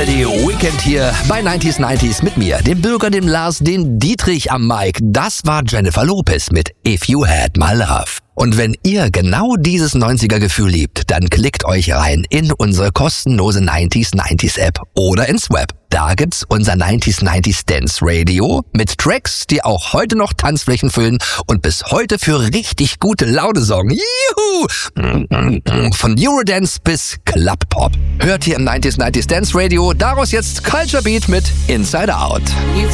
Friday Weekend hier bei 90s mit mir, dem Bürger, dem Lars, dem Dietrich am Mic. Das war Jennifer Lopez mit If You Had My Love. Und wenn ihr genau dieses 90er-Gefühl liebt, dann klickt euch rein in unsere kostenlose 90s App oder ins Web. Da gibt's unser 90s Dance Radio mit Tracks, die auch heute noch Tanzflächen füllen und bis heute für richtig gute Laune sorgen. Juhu! Von Eurodance bis Club Pop. Hört hier im 90s Dance Radio, daraus jetzt Culture Beat mit Inside Out.